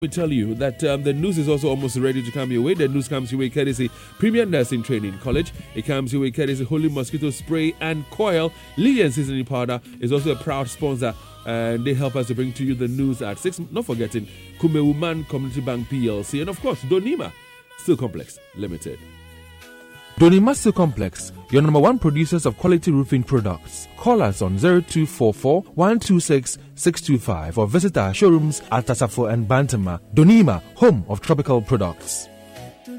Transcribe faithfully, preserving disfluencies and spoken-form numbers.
We tell you that um, the news is also almost ready to come your way. The news comes your way courtesy Premier Nursing Training College. It comes your way courtesy Holy Mosquito Spray and Coil. Lillian Seasoning Powder is also a proud sponsor, and they help us to bring to you the news at six. Not forgetting Kumewuman Community Bank P L C, and of course Donima Steel Complex Limited. Donima Steel Complex, your number one producers of quality roofing products. Call us on zero two four four, one two six, six two five or visit our showrooms at Tasafo and Bantama. Donima, home of tropical products.